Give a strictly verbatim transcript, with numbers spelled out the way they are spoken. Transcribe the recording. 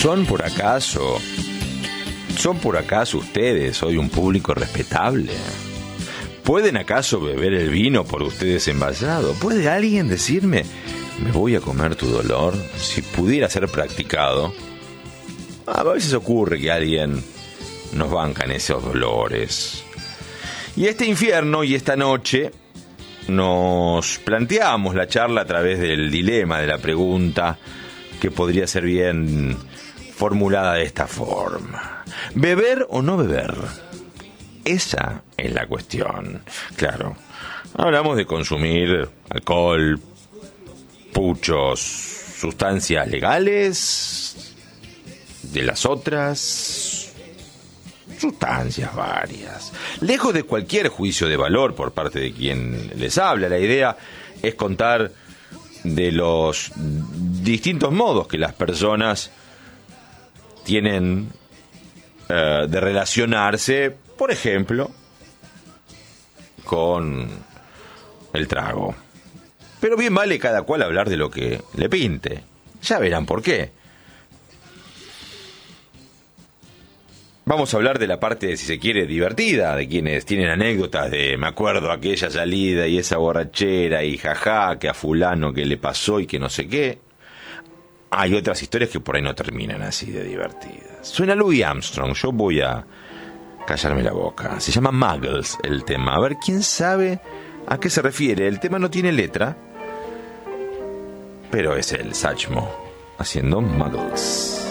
¿Son por acaso, son por acaso ustedes hoy un público respetable? ¿Pueden acaso beber el vino por ustedes envasado? ¿Puede alguien decirme, me voy a comer tu dolor, si pudiera ser practicado? A veces ocurre que alguien nos banca en esos dolores. Y este infierno y esta noche nos planteamos la charla a través del dilema, de la pregunta que podría ser bien formulada de esta forma: ¿beber o no beber? Esa es la cuestión. Claro, hablamos de consumir alcohol, puchos, sustancias legales, de las otras sustancias varias. Lejos de cualquier juicio de valor por parte de quien les habla, la idea es contar de los distintos modos que las personas tienen uh, de relacionarse, por ejemplo, con el trago. Pero bien vale cada cual hablar de lo que le pinte. Ya verán por qué. Vamos a hablar de la parte, si se quiere, divertida, de quienes tienen anécdotas de me acuerdo aquella salida y esa borrachera y jajá, que a fulano que le pasó y que no sé qué. Hay otras historias que por ahí no terminan así de divertidas. Suena Louis Armstrong, yo voy a callarme la boca. Se llama Muggles el tema. A ver, ¿quién sabe a qué se refiere? El tema no tiene letra, pero es el Satchmo haciendo Muggles.